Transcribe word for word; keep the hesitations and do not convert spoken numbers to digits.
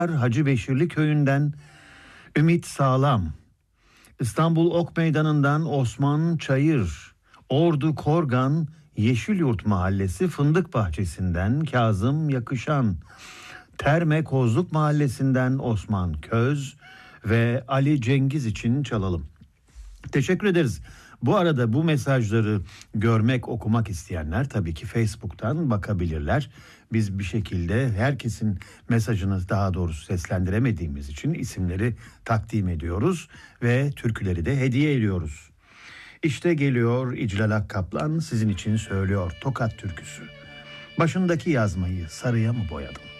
Hacı Beşirli köyünden Ümit Sağlam, İstanbul Ok Meydanı'ndan Osman Çayır, Ordu Korgan Yeşilyurt Mahallesi Fındık Bahçesi'nden Kazım Yakışan, Terme Kozluk Mahallesi'nden Osman Köz ve Ali Cengiz için çalalım. Teşekkür ederiz. Bu arada bu mesajları görmek, okumak isteyenler tabii ki Facebook'tan bakabilirler. Biz bir şekilde herkesin mesajını daha doğrusu seslendiremediğimiz için isimleri takdim ediyoruz ve türküleri de hediye ediyoruz. İşte geliyor İclal Akkaplan sizin için söylüyor Tokat türküsü. Başındaki yazmayı sarıya mı boyadım?